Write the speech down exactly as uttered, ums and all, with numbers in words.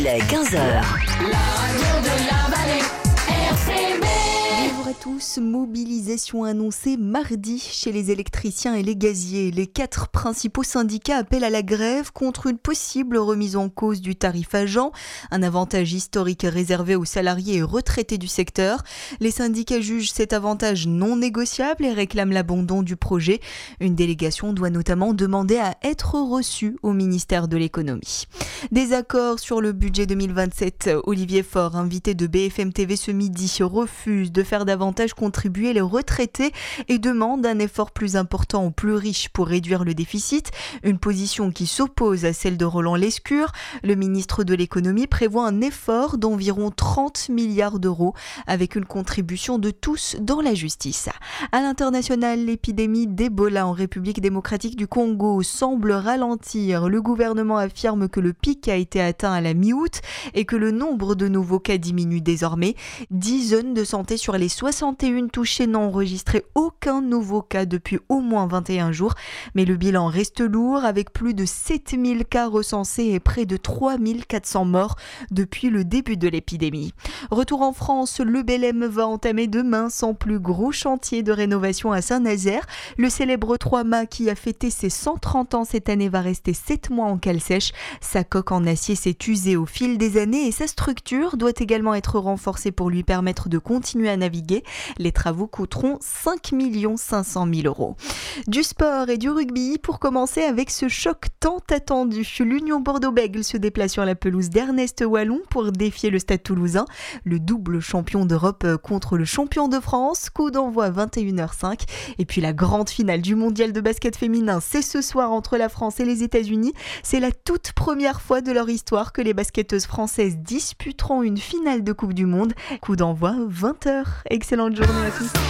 Il est quinze heures. La radio de la vallée, R C B. Bonjour à tous, mobilisation annoncée mardi chez les électriciens et les gaziers. Les quatre principaux syndicats appellent à la grève contre une possible remise en cause du tarif agent, un avantage historique réservé aux salariés et retraités du secteur. Les syndicats jugent cet avantage non négociable et réclament l'abandon du projet. Une délégation doit notamment demander à être reçue au ministère de l'économie. Désaccord sur le budget deux mille vingt-sept. Olivier Faure, invité de B F M T V ce midi, refuse de faire davantage contribuer les retraités et demande un effort plus important aux plus riches pour réduire le déficit, une position qui s'oppose à celle de Roland Lescure. Le ministre de l'économie prévoit un effort d'environ trente milliards d'euros avec une contribution de tous dans la justice. À l'international, l'épidémie d'Ebola en République démocratique du Congo semble ralentir. Le gouvernement affirme que le pic a été atteint à la mi-août et que le nombre de nouveaux cas diminue désormais. dix zones de santé sur les soixante et un touchées n'ont enregistré aucun nouveau cas depuis au moins vingt et un jours. Mais le bilan reste lourd avec plus de sept mille cas recensés et près de trois mille quatre cents morts depuis le début de l'épidémie. Retour en France, le Belém va entamer demain son plus gros chantier de rénovation à Saint-Nazaire. Le célèbre trois-mâts qui a fêté ses cent trente ans cette année va rester sept mois en cale sèche. Sa coque en acier s'est usée au fil des années et sa structure doit également être renforcée pour lui permettre de continuer à naviguer. Les travaux coûteront cinq millions cinq cent mille euros. Du sport et du rugby pour commencer avec ce choc tant attendu. L'Union Bordeaux-Bègles se déplace sur la pelouse d'Ernest Wallon pour défier le Stade Toulousain. Le double champion d'Europe contre le champion de France. Coup d'envoi vingt et une heures cinq. Et puis la grande finale du mondial de basket féminin, c'est ce soir entre la France et les États-Unis. C'est la toute première fois de leur histoire que les basketteuses françaises disputeront une finale de Coupe du Monde. Coup d'envoi vingt heures. Excellente journée à tous.